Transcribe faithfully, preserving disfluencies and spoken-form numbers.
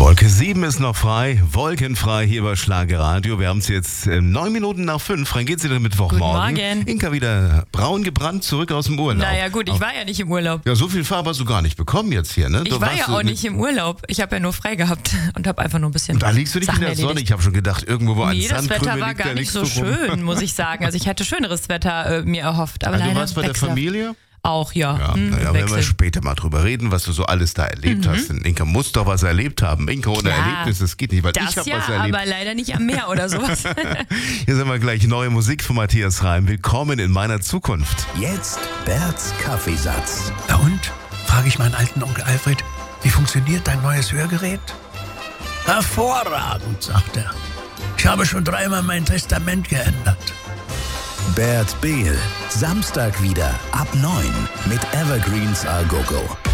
Wolke sieben ist noch frei, wolkenfrei hier bei Schlagerradio. Wir haben es jetzt äh, neun Minuten nach fünf. Wann geht's wieder Mittwochmorgen? Guten Morgen. Inka wieder braun gebrannt, zurück aus dem Urlaub. Naja gut, ich war ja nicht im Urlaub. Ja, so viel Farbe hast du gar nicht bekommen jetzt hier, ne? Du Ich war warst ja so auch mit- nicht im Urlaub. Ich habe ja nur frei gehabt und habe einfach nur ein bisschen Und da liegst du nicht Sachen in der Sonne. erledigt. Ich habe schon gedacht, irgendwo wo ein Nee, das Sandkrümel Wetter war liegt, da gar nicht liegst so du rum. schön, muss ich sagen. Also ich hätte schöneres Wetter äh, mir erhofft. Aber Also du leider warst bei der wechselhaft. Familie? Auch, ja. Ja, Hm, naja, werden wir Wechsel. später mal drüber reden, was du so alles da erlebt Mhm. hast. Denn Inka muss doch was erlebt haben. Inka ohne Ja, Erlebnis, das geht nicht, weil ich Das habe ja, was erlebt. aber leider nicht am Meer oder sowas. Hier sind wir gleich, neue Musik von Matthias Reim. Willkommen in meiner Zukunft. Jetzt Berts Kaffeesatz. Na und? Frage ich meinen alten Onkel Alfred, wie funktioniert dein neues Hörgerät? Hervorragend, sagt er. Ich habe schon dreimal mein Testament geändert. Bert Behl. Samstag wieder ab neun mit Evergreens A Go Go.